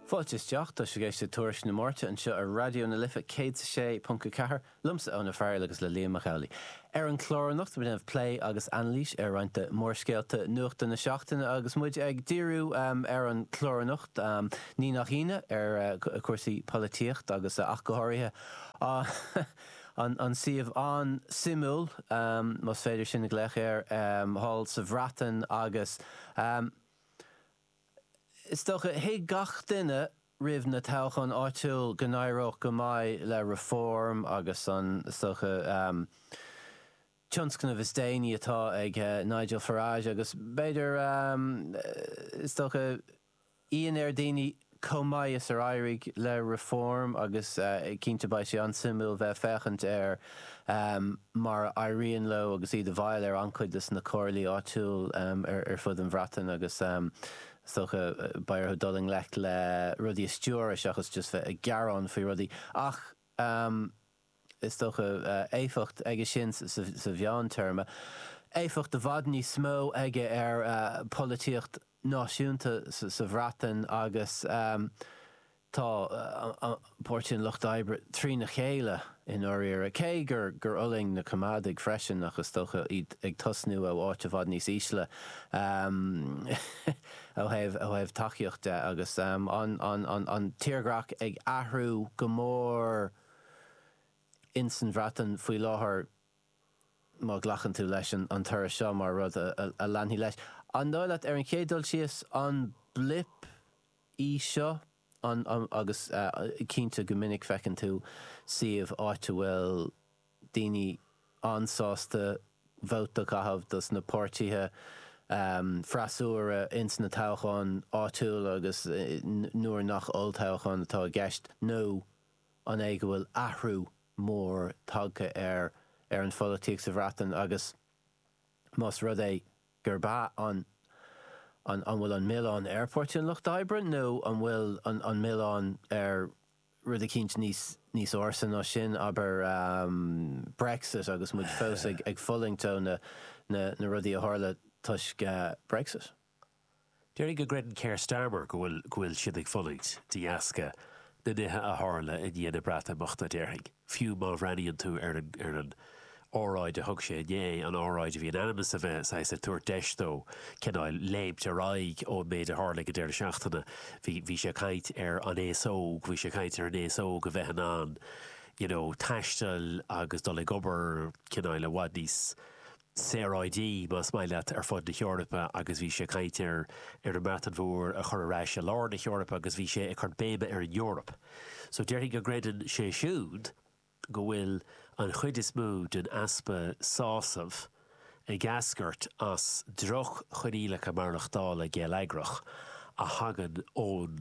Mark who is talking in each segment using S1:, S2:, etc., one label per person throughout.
S1: Fáilteteach tá sé géiste tuairis na mórte an seo ar radio na lifa 106.4 lumsa an na fearil agus le Liam Macaulay. Ar an chlóranucht bhfuil play agus anlís ar roinnta mórscéalta nuachta na seachtaine agus muid ag díriú ar an chlóranucht ní nach híine ar cuasaí polítíocht agus achgóirithe an siomh an simúl mas féidir sin na gléir hall sa bhratan agus is toch hé gach duine rih na táchan áitiúil go naireach go maiid le reform agus an stocha tionscanna bhís déine atá ag Nigel Farage agus beidir is stocha íon ar daoine comaias ar éirigh le reform agus cínte ba sé an simúil bheith fechant ar mar éiríonn lo agus iad a bhail ar ancuidas na cóirlaí áitiúil ar fud an bhratan agus stocha bair doling lech le rudí stúr seachas just bheith a garán faoi rudí ach is stocha éifocht aige sin sa bheán terma éifocht de bhad ní smó aige ar polítíocht náisiúnta sa bhratan agus tá Pórtin Loch d'Oibre trí na chéile in áiríar a cé gur uling na comádig freisin agus stocha ag tosnú ó áit a bhad níos ísle ó heh taíocht agus an tíorgrach ag athrú go mór in san bhratan faoi láthair má ghlachan tú leis an tuaire seo mar rud a leanhí leis. An dóileat ar an chédul síos an blip í seo agus cínte go minic fecinn tú siomh áite bhfuil daoine ansásta bhóta cahabh dus na pártithe freasúra ins na táchan áitiúil agus nuair nach olltáchan atá gceist nó an é go bhfuil athrú mór tagcha ar an folítíocht sa bhratan agus más rud é gur bá an bhfuil an Milan Airport in Loch d'Oibre nó an bhfuil an Milan ar rud a cínt níos orsan ó sin aber Brexit agus muid fós ag follingtó na rudí a tharla tuisc Brexit.
S2: Déirigh go greideann Keir Starmer go bhfuil siad ag follingt díasca na nithe a tharla in dhéana brata mochta déirigh. Fiú má bhreaníonn tú ar an óráid a thug séné an óráid a bhí anonymous a bheith sa túir deistó cinnáil léibt a raig ó méid a tharla go déir seachtainna bhí sé caiint ar an éasóg bhí sé caiint ar an éasóg a bheith an taistil agus dul ag obair cinnáil a bhhad níos CRID mas maileat ar fud na Eorpa agus bhí sé caiint ar an matan mhór a chur aráis a lár na Eorpa agus bhí sé ag chur béime ar an Eorp. So déirigh go greideann sé siúd go bhfuil an chuid is mú den aspa sásamh ag gascart as droch chuílecha marnach dála géalagrach a hagan ón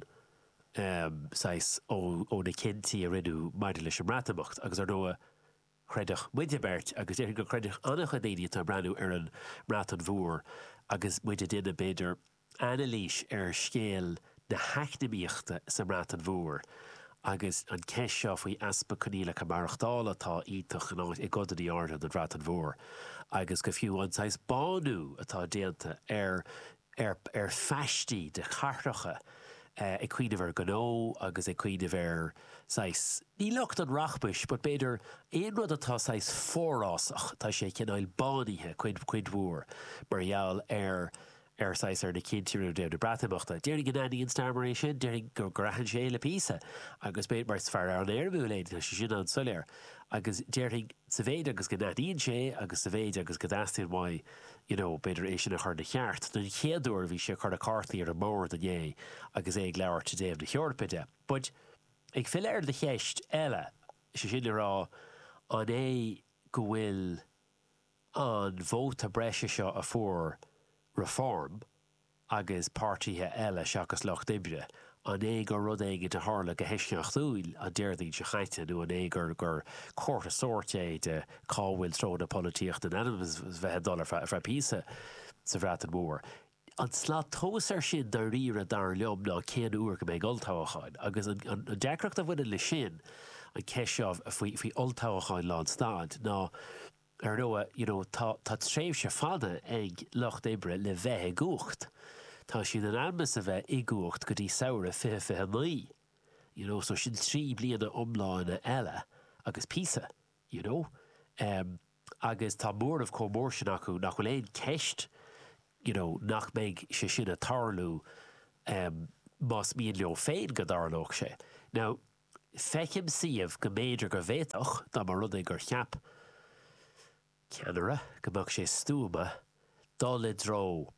S2: ó na cinntaí a rinú maidide leis an mratamacht agus ar nua chreideach muidebert agus déir go chreideach annach a daine tá breanú ar an mratan mhór agus muide duine beidir analís ar scéal na heicnimíochta sa mratan mhór agus an ceis seo faoi aspa conílecha marachtála tá ítach i gcodaí ard an mratan mhór agus go fiú anáis banú atá déanta ar feistí de charracha ag cuiineh ar gnó agus ag cuiineh ar ní lucht an rachbais, but beidir éon rud atá fórásach tá sé cinnáil bánithe cuid mhór margheall ar na cinntiúir de bratamachta. Déirigh gnáíon Starmer sin, déirigh gur grahan sé le písa agus beit mar fear an airbúléid na sin an soléir agus déirigh sa bhéid agus gnáíonn sé agus sa bhéid agus godáíonn mai beidir é sin a chuir na cheart. Na chéadúir bhí sé chuir a cartaí ar an mór den dhé agus é ag leabhar te déobh na Eorpaide. But ag fill de cheist eile sé sin rá an é go bhfuil an bhóta breise seo a fuór reform agus pártithe eile seachas Loch d'Oibre an é gur rud éige de tharla go heisneachtúil a déirdaigh se chaite nó an é gur cóirta sóirte de cáhfuil tród a polítíocht an anonymous bheith dul fra písa sa bhratan mhór. An slá tósar sin dar riire dar leom ná céan uair go méid oltáchaáin agus an deacreacht a bhfuil le sin an ceisiamh faoi oltáchaáin lán stad ná ar nua tá tréimh se fada ag Loch d'Oibre le bheith gúcht tá sin an almas a bheith igúcht go dtí saoire fihe naí. You know, so sin 3 bliana omláine eile agus písa, you know. Agus tá mór of comór sin acu nach bhfuil éon ceist, you know, nach méid sé sin a tarlú más míon leo féin go darlóch sé. Now, fechim siamh go méidir go bhéach dá mar rud é gur cheap ceanara go mbeadh sé stúma dá le dro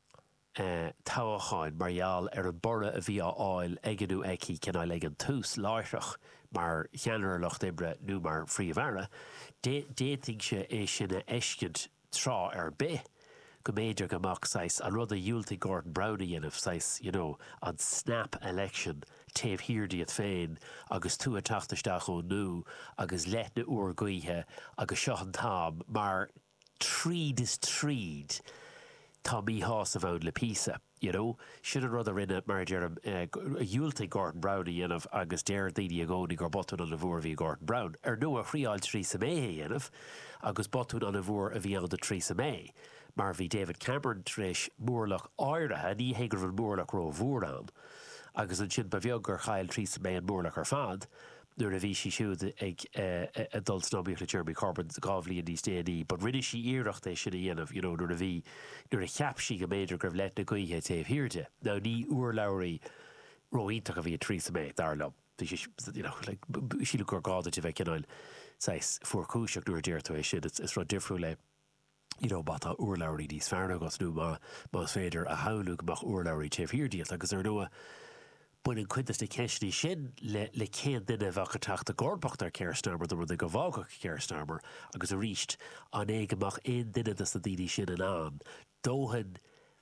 S2: tábháin margheall ar an bora a bhí á áil aigeanú aici ceannail ag an tús láithreach mar cheanar Loch Imre nó mar phríomhara, déting sé é sinna eiscint trá ar bith go méidir go mbeadh sais an rud a dúiltaí Gordon Brownie dhéanamh sais, you know, an snap election taobh hirdíad féin agus tú a tachtasteach ó nu agus let na uair gaotha agus seo an tám mar tríd is tríd tá mí hás a bhhain le písa, you know. Sin an rud a rinne mar dearm dúiltaí Gordon Brownie dhéanamh agus déir daoine a gcónaí gur botún an le bhór bhí Gordon Brown. Ar nua a chríáil Theresa May dhéanamh agus botún an le bhór a bhí an de Theresa May. Mar bhí David Cameron tris mórlach áirithe ní hégur bhfuil mórlach ró bhór an. Agus an sin ba bheag gur chail Theresa May an mórlach ar fad, nuair a bhí si siúd ag adult snobíoch le Jeremy Corbyn gábhlíonn níos déanaí, but rinne si íireacht é sinna dhéanamh, you know, nuair a cheap si go méidir go bh let na gaotha taobh hirirde. Now ní uair labhraí roiítach a bhí Theresa May darlam. You know, like, síle gur gáda te bheith cinnáil sais fuaircúiseach nuair déirtú é sin, it's rud difriú le, you know, bata uairlabhraí níos fearna agus nó más féidir a haanú go mbeadh uairlabhraí taobh hirirde agus ar nua buin an cuintas na ceisní sin le céan duine bheadcha teachta Gordbach ar Keir Starmer do rud go bhágach Keir Starmer agus a ríist an é go mbeadh aon duine na daoine sin an dóhann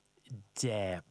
S2: de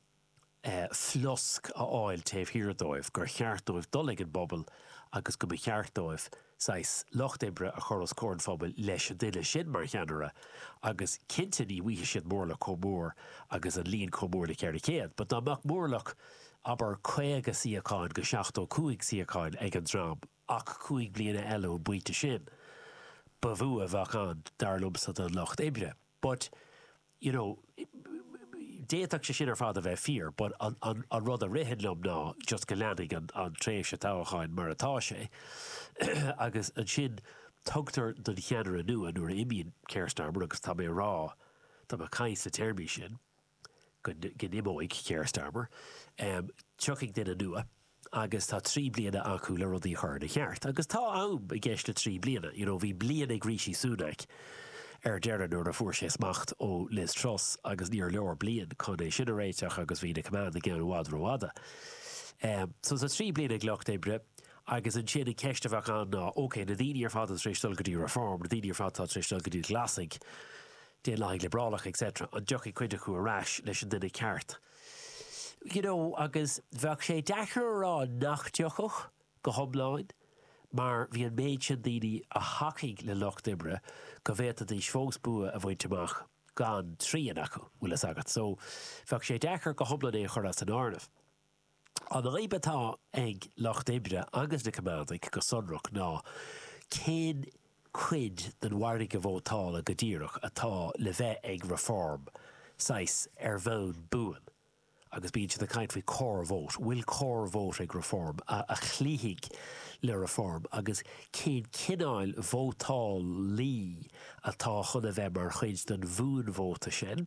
S2: flosc a áil taobh hirdóibh gur cheartdóibh dul ag an bobbal agus go cheartdóibh sais Loch Imre a choras cornfabal leis an duine sin mar cheanara agus cinnte ní bhuithe sin mórlach comór agus an líon comór le ceir céad, but dá mbeadh mórlach aber 5 siacáin go 7 siacáin ag an drám ach 5 bliana eile ó buite sin ba bhua bhachan darlumsa an Loch Imre. But, you know, déach sé sin ar fad a bheith fear, but an rud a rihinlum ná just go leananig an tréimhse tábháin mar atá sé agus an sin tugtar don cheanar a nua nuair a imíonn Keir Starmer agus tá mé rá tá mé caiis a termí sin go nimóigh Keir Starmer tuigh duine nua agus tá 3 bliana acu le rudí chuir na cheart agus tá am i gceist le 3 bliana, you know, bhí bliana ag Rishi Sunak ar dearan nuair a fuair sé smacht ó Liz Truss agus níor leor blian chun é sin a réiteach agus bhí na command a gceann wada. So sa 3 bliana ag Loch Imre agus an sin ceiste bheach an ná, okay, na daoine ar fad an trístal go dtí reform, na daoine ar fad an trístal go dtí glasig, déan leigh liberálach, etc. An deochaí cuide chu arás leis an duine ceart. You know, agus bheach sé dechar rá nach deochach go thomláin, mar bhí an méid sin daoine a hacaigh le Loch Imre go bhéta dí sfógsbua a bhaintteach gan 3 acu bhfuil is agat. So bheach sé dechar go thomlan é chur as an áireamh. An ribetá ag Loch Imre agus na commandach go sonrach ná cén cuid den warnig go bhótála go ddíireach atá le bheith ag reform sais ar bhón buan agus bíonn si de caint faoi core vote, bhfuil core vote ag reform a chlíigh le reform agus cén cináil bhótáil lí atá chuna bheith mar chuid den bhún vóta sin.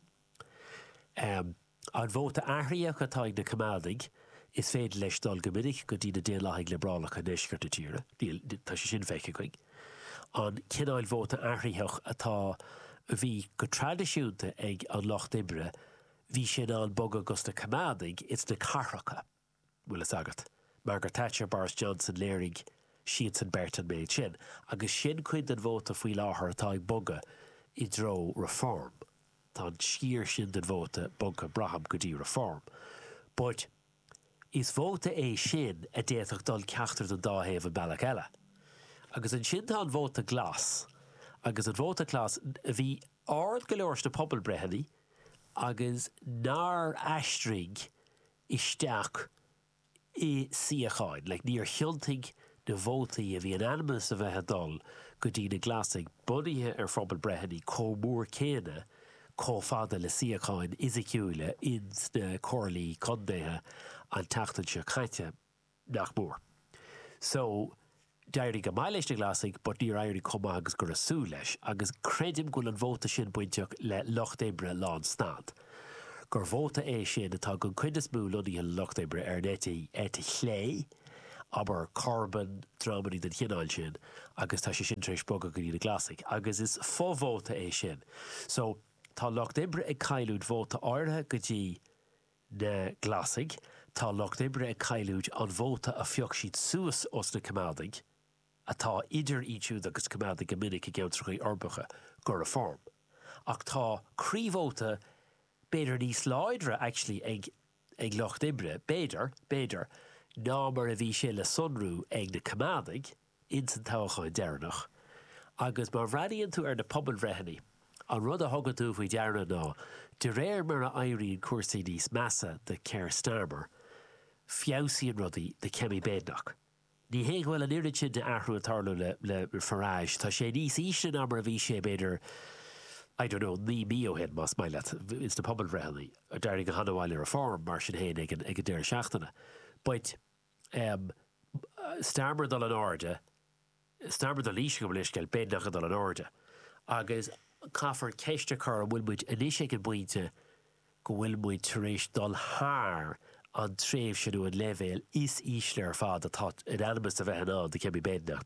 S2: An bhóta aithríoch atá ag na commandach is féidir leis dul go minic go dtí na déalaigh liberálach a neisceart a tíre, tá sé sin feice chuig. An cináil bhóta aithríoch atá bhí go tradiisiúnta ag an Loch Imre, bhí sin an bog agus na commandach it's na carracha bhfuil is agat. Margaret Thatcher, Boris Johnson, léirigh siad san Bertan méid sin, agus sin cuid an bhóta faoi láthair atá ag boga I dro reform. Tá sciar sin den bhóta bunca braham go dtí reform. But is bhóta é sin a déadach dul ceachtar den dáhéamh an bailach eile. Agus an sin tá an bhóta glas, agus an bhóta glas bhí ard go leor na pobl breithení agus nar aistrig isteach I siacháin, like níor chioltaigh na bhótaí a bhí an animas a bheithe dul go dtí na glasig bunaithe ar phobal breithení comór céine cófada le siacáin isiciúile ins na cóirlaí condéthe an tachtan se chaite nach mór. So, dairí go maiile na glasig, but ní airí cuma agus gur asú leis, agus credim go an bhóta sin buinteach le Loch Debre lán stad. Gur bhóta é sin atá gon cuidas mú lunaí Loch Debre neti chlé, aber carbon dramaní den chinál sin, agus tá sé sin treis boga go na glasig, agus is fóbhóta é sin. So, tá Loch Debre ag cailúd bhóta áirithe go dtí na glasig, tá Loch Debre ag cailúd an bhóta a fioch siad suas os na Comádig, atá idir ítiúd agus Comádig go minic i gceantrachaí orbacha gur a form. Ach tá críomhóta beidir níos láidre actually ag Loch Debre, beidir, ná mar a bhí sé le sunrú ag na Comádig in san táchaáin dearnach. Agus mar bhreaíonn tú ar na pobl bhreithení, an rud a thugad tú faoi dearna ná, de réir mar a éiríonn cuasaí níos measa de Keir Starmer, fiabhsaíonn rudaí de Kemi Badenoch. Ní hé bhfuil an irid sin de ahrú atarlú le Farage, tá sé níos ísne ná mar a bhí sé beidir, I don't know, ní míohéad más maiile, is na pobl bhreithení, a dairí go hanamháil ar a fórm mar sin héin ag a deir seachtainna. But Starmer dal an áde, Starmer dal líise go blisceil Badenoch dal an áde, agus caafar ceiste chur bhfuil muid inis ag an buinte go bhfuil muid tar éis dul thar an tréimh sinú an levéil is ísne ar fád atá in animas a bheith ná de Kemi Badenoch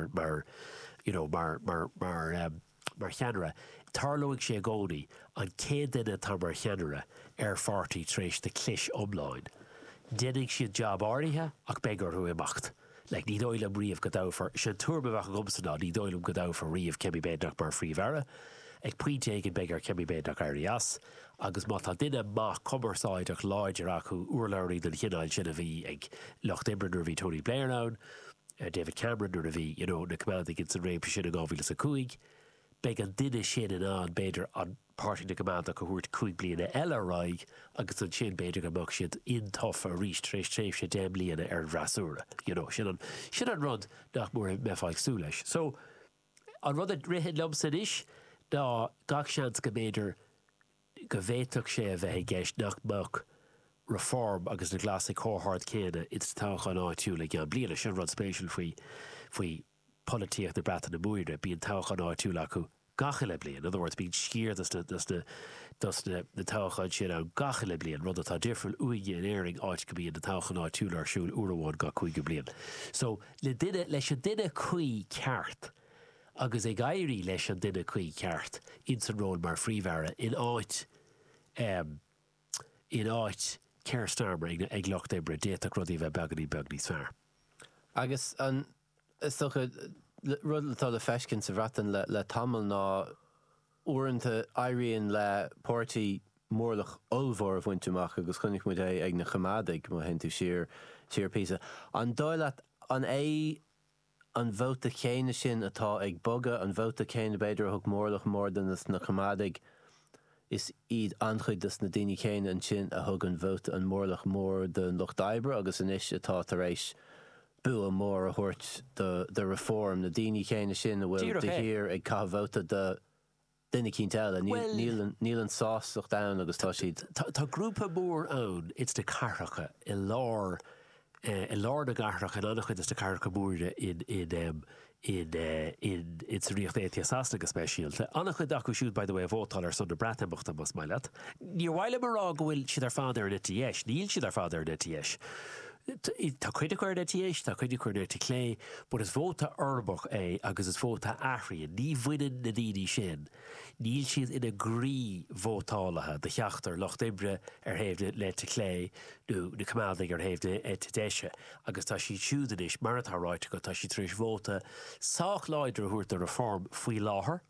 S2: mar cheanra. Tarlóigh sé gcónaí an céad duine tá mar cheanra ar fartaí tar éis de clis omláin. Dénig siad job áirithe ach begur thu imacht. Like, ní dóilm riamh go dáfar, sin túrba bheach gomsaná, ní dóilm go dáfar riamh Kemi Badenoch mar phríomhara, ag puinte ag an begur Kemi Badenoch airías, agus má tá duine má cumarsáid ach láidir acu uorlairí den chinál sin a bhí ag Loch Debre nuair bhí Tony Blair ann, David Cameron nuair a bhí, na Comádig in san réimh sin a 2005, beag an duine sin in an beidir an páirtí na Comádig go thuairt 5 bliana eile ráig, agus an sin beidir go mbeadh siad intough a rís tréis tréimh sé 10 bliana ar bhreasúra. Sin an rud nach mór meáid sú leis. So, an rud a rithead lomsan is, ná gach seans go beidir go bhéiteach sé a bheith gceist nach mach reform agus na glasig cóthart céine it's tácha ná túla gan bliana sin rud spéisiúil faoi polítíocht na brata na muire bíon tácha ná túla acu gacha le blian. In other words, bíon scír na táchaid sin an gacha le blian rud atá difriúil uige an éiring áit go bíon na tácha ná túla arsúil uairháin ga chuige blian. So, leis an duine chuí ceart agus ag éirí leis an duine chuí ceart in san ról mar phríomhara in áit Keir Starmer ag Loch Debre déach rudí bheith beganí sfear.
S1: Agus an is rud atá le feiscin sa bhratan le tamil ná uaireanta éiríonn le pórtaí mórlach olmhór a bhaintúach agus chunig mu é ag na Comádig má hen tú siar písa. An dóileat an an bhóta chéine sin atá ag boga, an bhóta chéine beidir thug mórlach mór den na Comádig is iad anchuid na daoine chéine an sin a thug an bhóta an mórlach mór den Loch Debre agus inis atá tar éis bu a mór a thuirt de reform na daoine chéine sin a bhfuil de hir ag bhóta de duine cínteile níl an sásoch da agus tá siad.
S2: Tá grúpa mór ann it's de carracha i lár na garracha an annachchuid is de carracha móre in sa riocht éitias go speisialte. Annachchuid acu siúd by the way a bhótáil ar sunda breataimachta mas maiile. Níor bhaile mar rá go bhfuil siad ar fád ar na tíis, níl siad ar fád ar na tíis. Tá chuide chuir na tíis, tá chuide chuir na clé, bud is bhóta orbach é agus is bhóta athraíonn, ní bhuiineann na daoine sin. Níl siad ina grí bhótálathe de cheachtar Loch Debre ar thaobh le clé nó na Comádig ar thaobh deise, agus tá si siúdanis mar atá ráite go tá si tríos bhóta sách láidir thuairt a reform faoi láthair.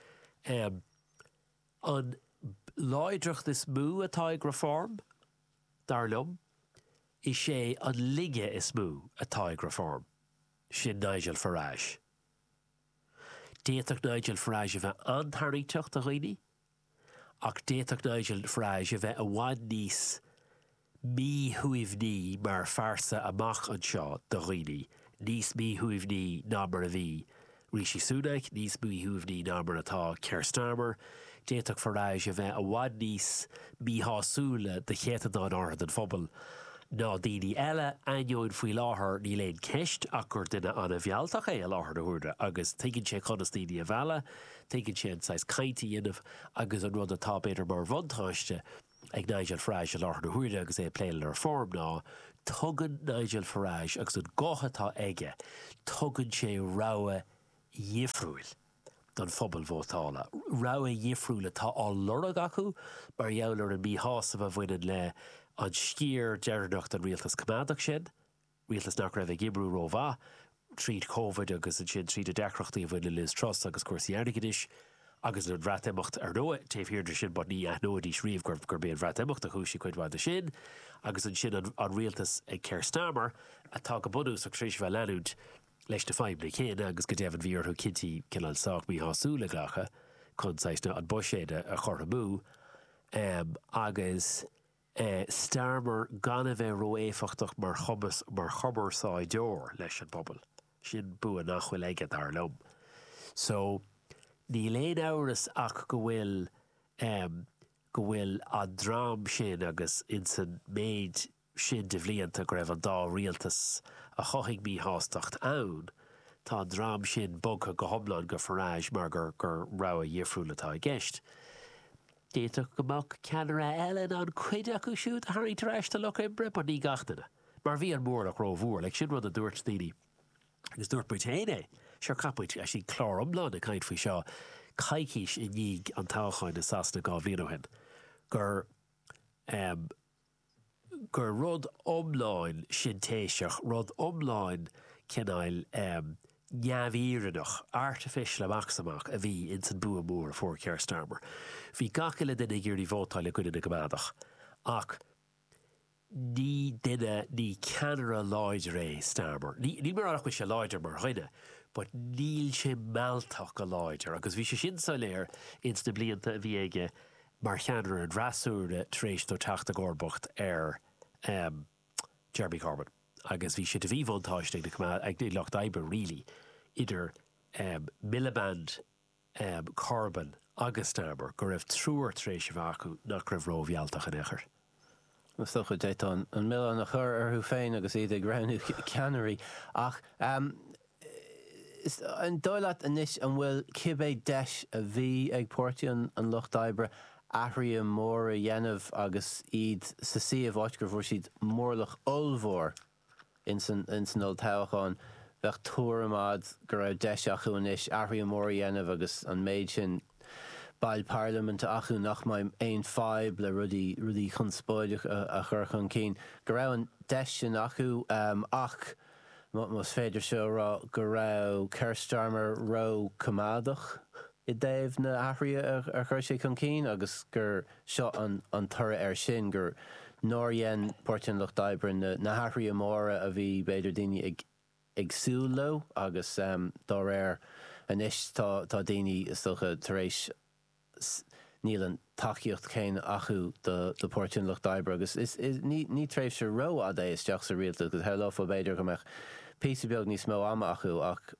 S2: An láidircht is mú atá ag reform, darlumm, is sé an lige is mú atá ag reform, sin Nigel Farage. Déach Nigel Farage a bheith antarríteach a roiní, ach déach Nigel Farage a bheith a bhaid níos mí-thuimhní mar farsa amach an seo do roiní, níos mí-thuimhní ná mar a bhí Rishi Sunak, níos mí-thuimhní ná mar atá Keir Starmer, déach forráis a bheith a bhhaid níos míthásúla de chéadán áthad an phobal ná daoine eile ainneoin faoi láthair ní léon ceist ach gur duine anna bhealtach é a láthair na huairde agus tuigeann sé chunas daoine a bheala, tuigeann sé an sais cainte dhéanamh agus an rud atá beidir mar bhantáiste ag Nigel Farage a láthair na huairde agus é pléile ar form ná, tugann Nigel Farage agus an gáchatá aige, tugann sé rogha dhifriúil don phobal vótála. Rogha dhifriúil atá á lorag acu mar dheallar an míthásam a bhainean le an scír dearnacht an rialtas cumádach sin, rialtas nach raibh ag Ibrú Rómha, tríd Covid agus an sin tríd a decrochtaí a bhfuil Liz Truss agus cuasaí airnigadis, agus an bhreatemocht ar nua, taobhhirir sin bod ní aithnoid í sríomh gur béad bhreatemocht a chúis chuid bhaid sin, agus an sin an rialtas ag Keir Starmer atá go bunús ag tríis bheith leanúd leis na feimna chéine agus go déobh an bhíorthú cinnti cinnal sách míthásúla gacha chun saisna an buséide a chorthamú agus Starmer gan a bheith roéfachtach mar chobas mar chobarsá deor leis an pobal. Sin bu a nachhfuil aige dar lom. So, ní léon áras ach go bhfuil a drám sin agus in san méid sin de bhblianta go raibh an dá rialtas a chothigh míthástácht ann, tá drám sin bogcha go thomláin go Farage mar gur rogha dhifriúil atá i gceist. Déiteach gomach ceanara eile an chuide acu siúd a thairtí tar éiste le imbre ba ní gachtainna. Mar bhí an mór a rómhór, le sin rud a dúirt daoine. Agus dúirt buid héine, sear capúid a sin chlár omláin a caiint faoi seo, caiicís i níg an táchain na sasna gá bhíohin. Gur rud omláin sin téiseach, rud omláin cinnáil neamhírenach, artificial amachsamach a bhí in san bua mór fór Keir Starmer. Bhí gacaile duine ggéirí bhótáil a gcuine na gomádach, ach ní duine ní ceanara láidir é Starmer. Ní mar annach sé láidir mar chuine, but níl sé mealtach go láidir, agus bhí sé sin sa léir ins na blianta a bhí aige mar cheanara an rasúre tréis do teachta górbocht ar Jeremy Corbyn. Agus bhí sé de bhí bhontáiste ag Loch Diber really idir Miliband Corbyn agus Starmer go raibh trúr tréis bhacu nach raibh rómhealtach an éair.
S1: Mas toch het dit aan een mil aan de geur hoe fijn agus ieder ground cannery ach is een doilat en is en wil kibbe dash a v ag portion en Loch Diber ahri more yenov agus id sasi of watchker voor she'd morlich olvor in zijn old tauchan weg toeramad gur dash achu en is ahri more yenov agus an maidchen Bail Parliament achu nach mai 1-5 le rudi chun spóideach a chur chun cín. Go raibh an deistin achu ach mas féidir seo go raibh Keir Starmer ro cumádach I déobh na aithrí ar chuir sé chun cín agus gur seo an tura ar sin gur nóir dhéan Portin Loch Diber na aithrí amóra a bhí beidir daoine ag súló agus dá réir an isis tá daoine is socha tar éis níl an takeíocht céin achu de Portin Loch Diber agus ní tréimh se ro a é isteach sa rialta agus he lá beidir go meach písa beag níos mó ama achu ach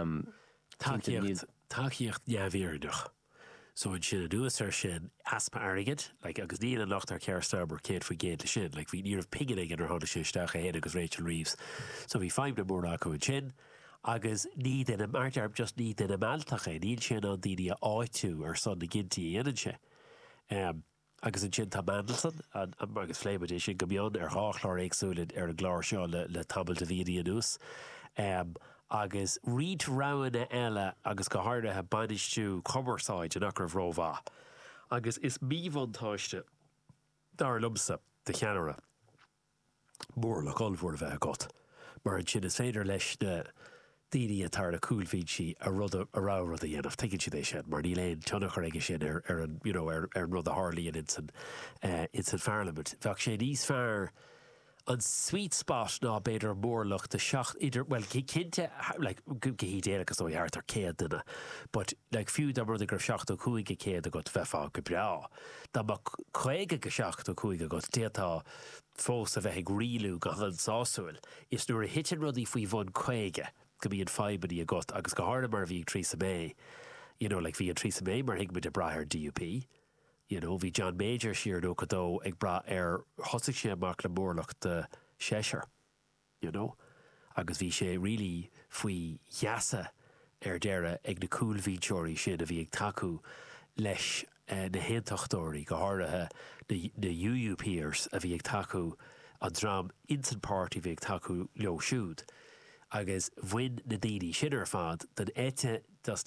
S2: takeíocht neamhíoridach. So in sin a dúas ar sin aspa airigid, agus níl an locht ar Keir Starmer céad faoi géad le sin, bhí níor pigin ag ar tháinig sé isteach a héad agus Rachel Reeves. So bhí feimna mór acu in sin, agus ní den a martearb just ní den a mealtach é, níl sin an daoine áitú ar son na ginti dhéanaan sé. Agus an sin tá Mandelson, an agus fléimid sin go bíon ar háchlár éagsúlinn ar an gláir seo le tabal de bhíí anús. Agus ríd rowanna eile agus go háirthe banistú commerceáid an acrah Rómha. Agus is míbhantáiste dar lumsa de cheanara mór le colmhór a bheith got. Mar an sin is féidir leis na daoine atá a cúlfíd si a rud a rá rud a dhéanamh taiginn si é sin, mar ní léon teannach aige sin ar an rud a hárlaíonn in san Parliament. Bheadh sé níos fearr an sweet spot ná beidir mórlach de seach idir, well, cinnte, hí déanagus ó dheart ar céad duine, but fiú da rud a gur seach ó cúige céad a go bheitá go breá. Tá má chuige go seach ó cúige go déatá fós a bheith ag rialú go an sáúil, is nuair a hitin rudí faoi bhn chuige go bíon feibadí a got agus go hána mar bhí Theresa May You know, like bhí an Theresa May mar hiig mit a bra ar DUP. You know, bhí John Major siar dó cadó ag bra ar thosaigh sé Mark le Mórlach de Cheshire. You know? Agus bhí sé really faoi heasa ar deire ag na cool víteoirí sin a bhí ag tacu leis na héintachtóirí go háirithe na UUPers a bhí ag tacu an drám Inton Party bhí ag tacu leo siúd. Agus bhain na daoine sin ar fad den éite